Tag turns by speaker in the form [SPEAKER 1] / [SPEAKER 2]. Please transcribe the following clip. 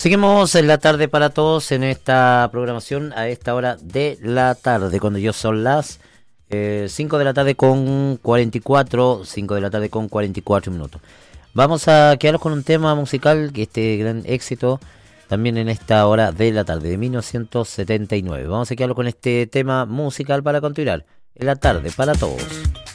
[SPEAKER 1] Seguimos en la tarde para todos en esta programación a esta hora de la tarde, cuando ya son las 5 de la tarde con 5 de la tarde con 44 minutos. Vamos a quedarnos con un tema musical, que este gran éxito también en esta hora de la tarde de 1979. Vamos a quedarlo con este tema musical para continuar en la tarde para todos.